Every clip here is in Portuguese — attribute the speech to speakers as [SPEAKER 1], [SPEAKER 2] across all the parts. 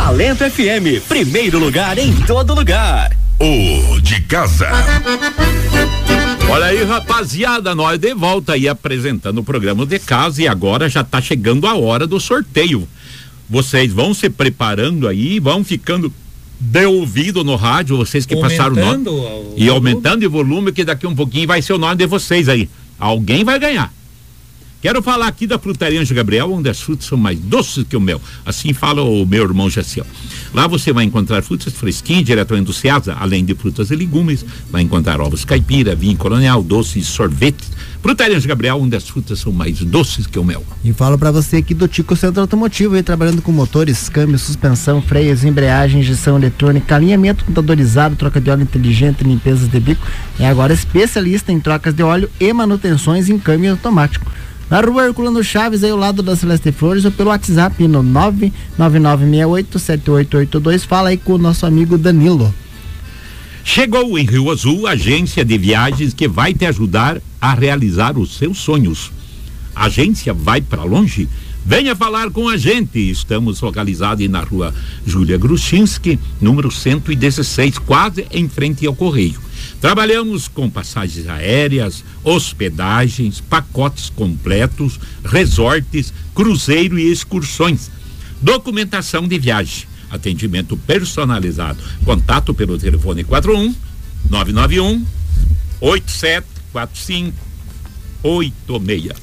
[SPEAKER 1] Talento FM, primeiro lugar em todo lugar.
[SPEAKER 2] O de casa.
[SPEAKER 3] Olha aí, rapaziada, nós de volta aí apresentando o programa de casa e agora já tá chegando a hora do sorteio. Vocês vão se preparando aí, vão ficando de ouvido no rádio, vocês que passaram o nome. E aumentando o volume, que daqui um pouquinho vai ser o nome de vocês aí. Alguém vai ganhar. Quero falar aqui da Frutaria Anjo Gabriel, onde as frutas são mais doces que o mel. Assim fala o meu irmão Jaciel. Lá você vai encontrar frutas fresquinhas, diretamente do Ceasa, além de frutas e legumes. Vai encontrar ovos caipira, vinho colonial, doces, sorvetes. Frutaria Anjo Gabriel, onde as frutas são mais doces que o mel.
[SPEAKER 4] E falo pra você aqui do Tico Centro Automotivo, aí trabalhando com motores, câmbio, suspensão, freios, embreagem, injeção eletrônica, alinhamento computadorizado, troca de óleo inteligente, limpezas de bico. É agora especialista em trocas de óleo e manutenções em câmbio automático. Na rua Herculano Chaves, aí ao lado da Celeste Flores, ou pelo WhatsApp no 999687882. Fala aí com o nosso amigo Danilo.
[SPEAKER 3] Chegou em Rio Azul a agência de viagens que vai te ajudar a realizar os seus sonhos. A agência vai para longe? Venha falar com a gente. Estamos localizados na rua Júlia Grushinski, número 116, quase em frente ao Correio. Trabalhamos com passagens aéreas, hospedagens, pacotes completos, resorts, cruzeiro e excursões. Documentação de viagem, atendimento personalizado. Contato pelo telefone 41-991 874586.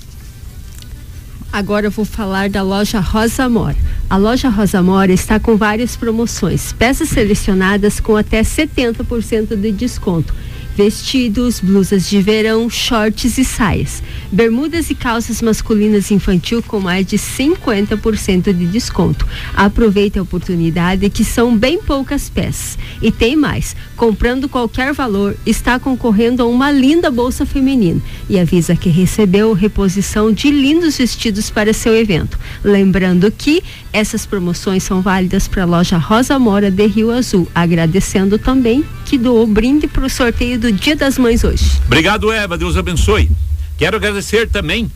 [SPEAKER 5] Agora eu vou falar da loja Rosa Mora. A loja Rosa Mora está com várias promoções, peças selecionadas com até 70% de desconto. Vestidos, blusas de verão, shorts e saias. Bermudas e calças masculinas infantil com mais de 50% de desconto. Aproveite a oportunidade, que são bem poucas peças. E tem mais, comprando qualquer valor, está concorrendo a uma linda bolsa feminina. E avisa que recebeu reposição de lindos vestidos para seu evento. Lembrando que essas promoções são válidas para a loja Rosa Mora de Rio Azul. Agradecendo também que doou brinde para o sorteio do Dia das Mães hoje.
[SPEAKER 3] Obrigado, Eva, Deus abençoe. Quero agradecer também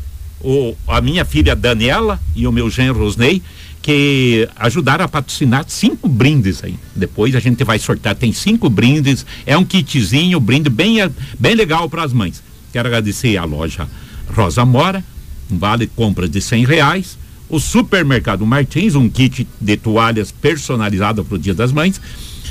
[SPEAKER 3] a minha filha Daniela e o meu genro Rosnei, que ajudaram a patrocinar 5 brindes aí. Depois a gente vai sortear, tem 5 brindes, é um kitzinho, brinde bem legal para as mães. Quero agradecer a loja Rosa Mora, um vale compras de R$100, o Supermercado Martins, um kit de toalhas personalizado para o Dia das Mães,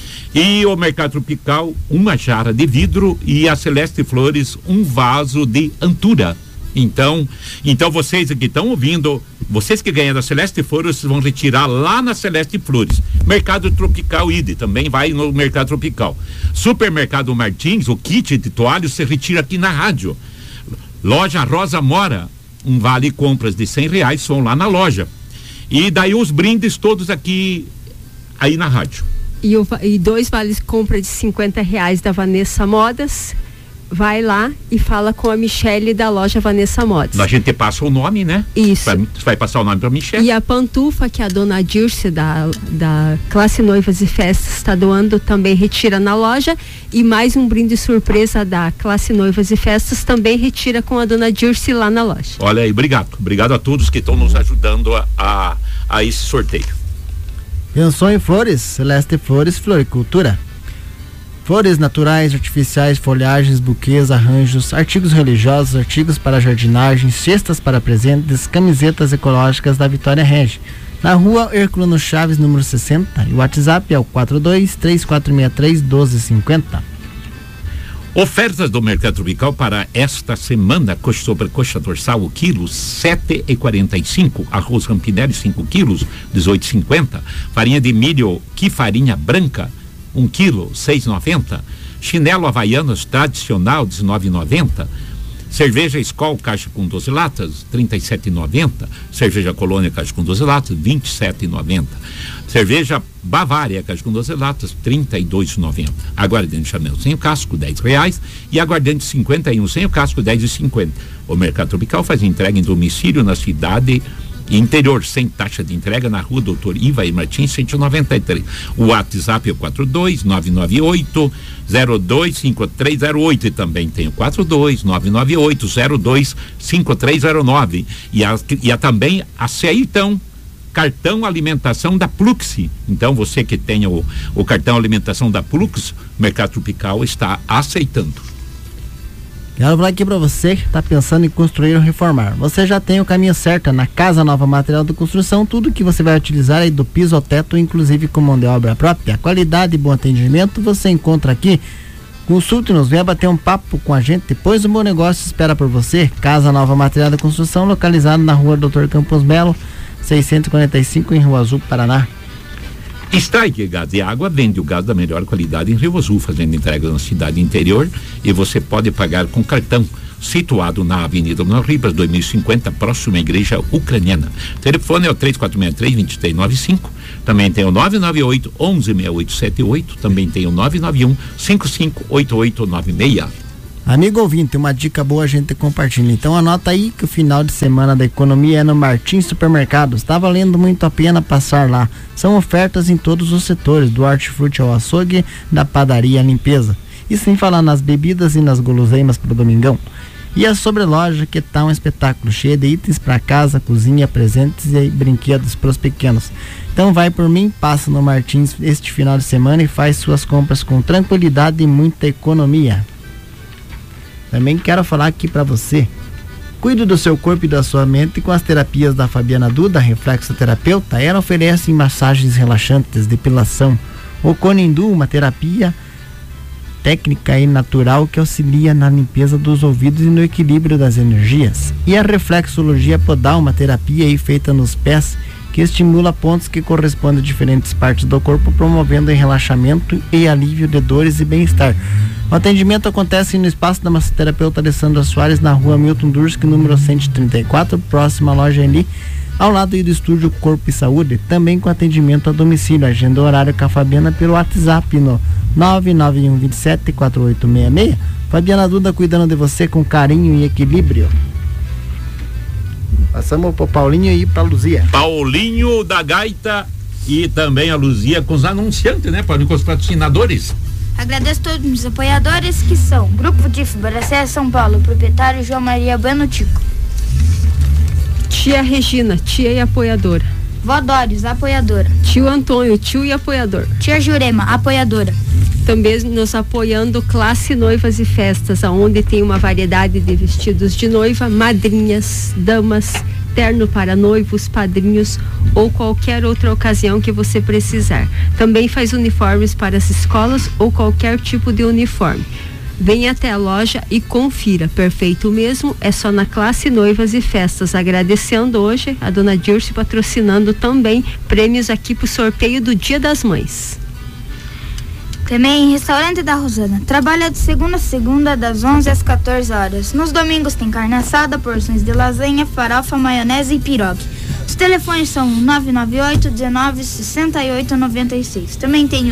[SPEAKER 3] e o Mercado Tropical, uma jarra de vidro, e a Celeste Flores, um vaso de Antura. Então vocês que estão ouvindo, vocês que ganham da Celeste Flores, vão retirar lá na Celeste Flores. Mercado Tropical ID também vai no Mercado Tropical. Supermercado Martins, o kit de toalhas você retira aqui na rádio. Loja Rosa Mora, um vale compras de R$100, vão lá na loja. E daí os brindes todos aqui aí na rádio.
[SPEAKER 5] E 2 vales compra de R$50 da Vanessa Modas. Vai lá e fala com a Michele da loja Vanessa Modas.
[SPEAKER 3] A gente passa o nome, né?
[SPEAKER 5] Isso.
[SPEAKER 3] Vai passar o nome pra Michele.
[SPEAKER 5] E a pantufa que a dona Dirce da Classe Noivas e Festas está doando, também retira na loja. E mais um brinde surpresa da Classe Noivas e Festas também retira com a dona Dirce lá na loja.
[SPEAKER 3] Olha aí, obrigado a todos que estão nos ajudando a esse sorteio.
[SPEAKER 4] Pensou em flores? Celeste Flores, floricultura. Flores naturais, artificiais, folhagens, buquês, arranjos, artigos religiosos, artigos para jardinagem, cestas para presentes, camisetas ecológicas da Vitória Regi. Na rua Herculano Chaves, número 60. E o WhatsApp é o 42-3463-1250.
[SPEAKER 3] Ofertas do Mercado Tropical para esta semana: coxa sobrecoxa dorsal, o quilo, R$7,45. Arroz Rampinelli, 5 quilos, R$18,50. Farinha de milho, que farinha branca, 1 quilo, R$6,90. Chinelo Havaianas tradicional, R$19,90. Cerveja Skol, caixa com 12 latas, R$37,90. Cerveja Colônia, caixa com 12 latas, R$27,90. Cerveja Bavária, caixa com 12 latas, R$32,90. Aguardente Chanel sem o casco, R$10. E aguardente 51 sem o casco, R$10,50. O Mercado Tropical faz entrega em domicílio na cidade interior, sem taxa de entrega, na rua Doutor Ivair Martins, 193. O WhatsApp é o 42-998-025308. E também tem o 42-998-025309. E também a Ceitão cartão alimentação da Plux. Então, você que tem o cartão alimentação da Plux, o Mercado Tropical está aceitando.
[SPEAKER 4] Quero falar aqui para você que está pensando em construir ou reformar. Você já tem o caminho certo. Na Casa Nova Material de Construção, tudo que você vai utilizar aí do piso ao teto, inclusive com mão de obra própria. Qualidade e bom atendimento você encontra aqui. Consulte-nos, venha bater um papo com a gente, depois o bom negócio espera por você. Casa Nova Material de Construção, localizado na rua Dr. Campos Melo, 645, em Rio Azul, Paraná.
[SPEAKER 3] Strike Gás e Água vende o gás da melhor qualidade em Rio Azul, fazendo entrega na cidade interior, e você pode pagar com cartão. Situado na Avenida Dona Ribas, 2050, próximo à Igreja Ucraniana. Telefone é o 3463-2395. Também tem o 998-116878. Também tem o 991-558896.
[SPEAKER 4] Amigo ouvinte, uma dica boa a gente compartilha. Então anota aí que o final de semana da economia é no Martins Supermercados. Está valendo muito a pena passar lá. São ofertas em todos os setores, do hortifruti ao açougue, da padaria à limpeza. E sem falar nas bebidas e nas guloseimas para o domingão. E a sobreloja, que tá um espetáculo, cheio de itens para casa, cozinha, presentes e brinquedos para os pequenos. Então vai por mim, passa no Martins este final de semana e faz suas compras com tranquilidade e muita economia. Também quero falar aqui para você. Cuide do seu corpo e da sua mente com as terapias da Fabiana Duda, reflexoterapeuta. Ela oferece massagens relaxantes, depilação, o Conindu, uma terapia técnica e natural que auxilia na limpeza dos ouvidos e no equilíbrio das energias. E a reflexologia podal, uma terapia aí feita nos pés que estimula pontos que correspondem a diferentes partes do corpo, promovendo relaxamento e alívio de dores e bem-estar. O atendimento acontece no espaço da massoterapeuta Alessandra Soares, na rua Milton Durski, número 134, próxima à loja ali, ao lado do estúdio Corpo e Saúde, também com atendimento a domicílio. Agenda horário com a Fabiana pelo WhatsApp no 991274866. Fabiana Duda cuidando de você com carinho e equilíbrio. Passamos pro Paulinho e pra Luzia.
[SPEAKER 3] Paulinho da Gaita e também a Luzia com os anunciantes, né, Paulinho, com os patrocinadores.
[SPEAKER 6] Agradeço a todos os apoiadores que são Grupo DIF, Baracé, São Paulo, proprietário João Maria Bueno Tico.
[SPEAKER 5] Tia Regina, tia e apoiadora.
[SPEAKER 6] Vó Doris, apoiadora.
[SPEAKER 5] Tio Antônio, tio e apoiador.
[SPEAKER 6] Tia Jurema, apoiadora.
[SPEAKER 5] Também nos apoiando Classe Noivas e Festas, onde tem uma variedade de vestidos de noiva, madrinhas, damas, terno para noivos, padrinhos ou qualquer outra ocasião que você precisar. Também faz uniformes para as escolas ou qualquer tipo de uniforme. Venha até a loja e confira, perfeito mesmo, é só na Classe Noivas e Festas. Agradecendo hoje a dona Dirce patrocinando também prêmios aqui para o sorteio do Dia das Mães.
[SPEAKER 6] Também Restaurante da Rosana, trabalha de segunda a segunda das 11 às 14 horas. Nos domingos tem carne assada, porções de lasanha, farofa, maionese e pirogue. Os telefones são 998-19-6896. Também tem o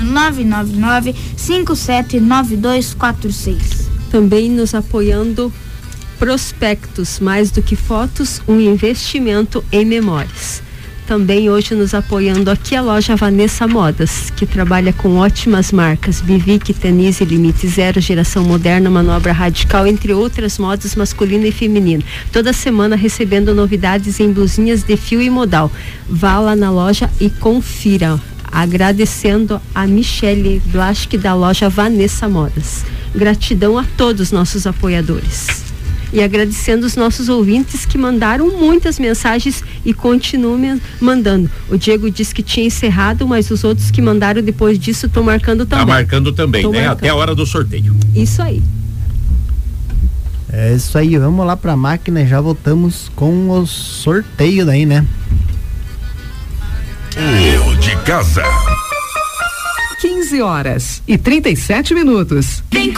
[SPEAKER 6] 999-579246.
[SPEAKER 5] Também nos apoiando Prospectos, mais do que fotos, um investimento em memórias. Também hoje nos apoiando aqui a loja Vanessa Modas, que trabalha com ótimas marcas, Bivic, Tenise, Limite Zero, Geração Moderna, Manobra Radical, entre outras modas masculina e feminina. Toda semana recebendo novidades em blusinhas de fio e modal. Vá lá na loja e confira. Agradecendo a Michele Blaschke da loja Vanessa Modas. Gratidão a todos os nossos apoiadores. E agradecendo os nossos ouvintes que mandaram muitas mensagens e continuam mandando. O Diego disse que tinha encerrado, mas os outros que mandaram depois disso estão marcando também.
[SPEAKER 3] Tá marcando também, né? Marcando. Até a hora do sorteio.
[SPEAKER 5] Isso aí.
[SPEAKER 4] É isso aí, vamos lá pra máquina e já voltamos com o sorteio daí, né?
[SPEAKER 2] O de casa.
[SPEAKER 7] 15 horas e 37 minutos.